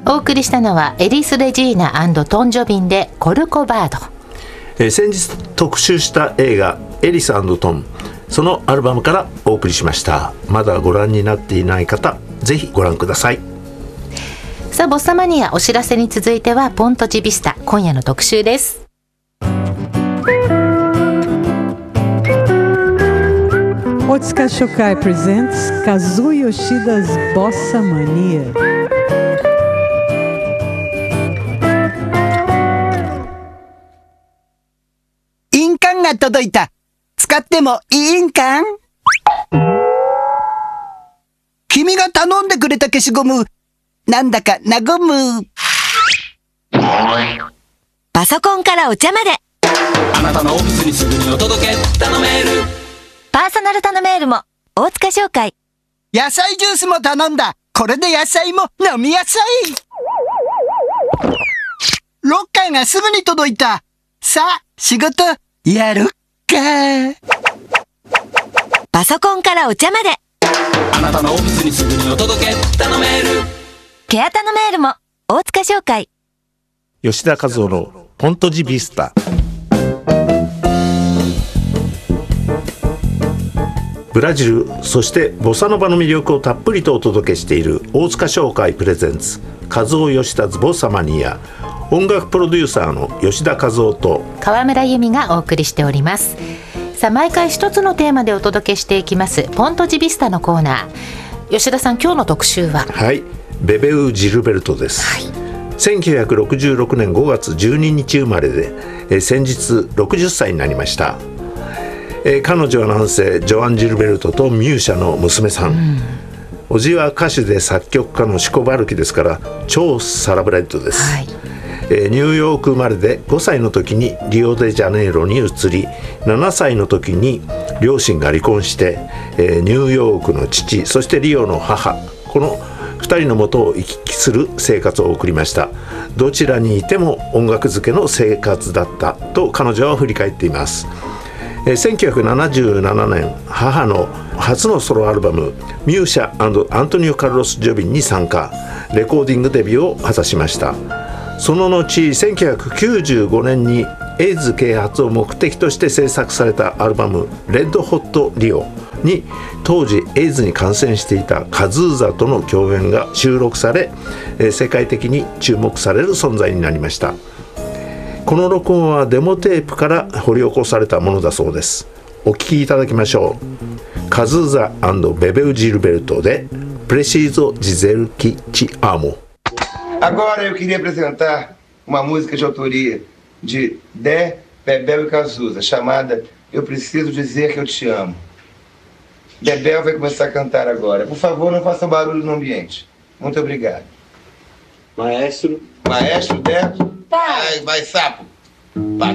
お送りしたのはエリス・レジーナ&トン・ジョビンでコルコバード。 先日特集した映画エリス&トン、そのアルバムからお送りしました。まだご覧になっていない方、ぜひご覧ください。 さあボッサマニア、お知らせに続いてはポントチビスタ、今夜の特集です。 Otsuka Shokai presents Kazuo Yoshida's Bossa Mania. 印鑑が届いた。使ってもいいんかん？君が頼んでくれた消しゴム、なんだか和む。 パソコンからお茶まで、 あなたのオフィスにすぐにお届け、頼める。 パーソナル頼めーるも大塚商会。 野菜ジュースも頼んだ。これで野菜も飲みやすい。ロッカーがすぐに届いた。さあ仕事やるか。 パソコンからお茶まで、 あなたのオフィスにすぐにお届け、頼める。 ケア頼めーるも大塚商会。 吉田和夫のポントジビスタ。ブラジル、そしてボサノバの魅力をたっぷりとお届けしている大塚商会プレゼンツ和夫吉田ズボサマニア。音楽プロデューサーの吉田和夫と川村由美がお送りしております。さあ毎回一つのテーマでお届けしていきますポントジビスタのコーナー。吉田さん、今日の特集は？ はい、ベベウ・ジルベルトです、はい、1966年5月12日生まれで、先日60歳になりました。彼女はなんせジョアン・ジルベルトとミューシャの娘さん、おじは歌手で作曲家のシコバルキですから超サラブレッドです、はい。ニューヨーク生まれで5歳の時にリオデジャネイロに移り、7歳の時に両親が離婚して、ニューヨークの父、そしてリオの母、この2人の元を行き来する生活を送りました。どちらにいても音楽漬けの生活だったと彼女は振り返っています。1977年、母の初のソロアルバムミューシャ&アントニオ・カルロス・ジョビンに参加、レコーディングデビューを果たしました。その後1995年にエイズ啓発を目的として制作されたアルバムレッドホットリオに当時エイズに感染していたカズーザとの共演が収録され、世界的に注目される存在になりました。この録音はデモテープから掘り起こされたものだそうです。お聴きいただきましょう。カズーザ&ベベウ・ジルベルトでプレシーゾ・ジゼルキ・チ・アモ。 Agora eu queria apresentar uma música de autoria de Dé, Bebel e Cazuza, chamada Eu Preciso Dizer Que Eu Te Amo. Bebel vai começar a cantar agora. Por favor, não façam barulho no ambiente. Muito obrigado. Maestro. Maestro, Dé. Vai, sapo. Vai.